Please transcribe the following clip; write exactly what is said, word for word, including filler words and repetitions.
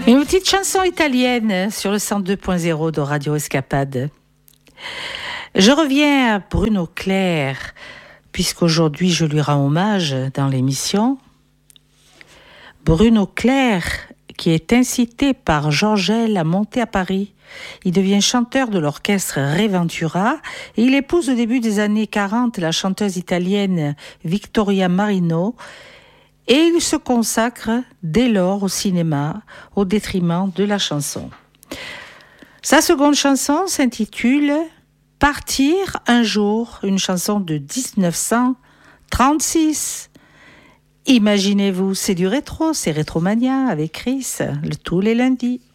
Une petite chanson italienne sur le cent deux point zéro de Radio Escapade. Je reviens à Bruno Clerc, puisqu'aujourd'hui je lui rends hommage dans l'émission. Bruno Clerc, qui est incité par Georgel à monter à Paris. Il devient chanteur de l'orchestre Reventura et il épouse au début des années quarante la chanteuse italienne Victoria Marino et il se consacre dès lors au cinéma au détriment de la chanson. Sa seconde chanson s'intitule « Partir un jour », une chanson de dix-neuf cent trente-six. Imaginez-vous, c'est du rétro, c'est Rétromania avec Chris, le, tous les lundis.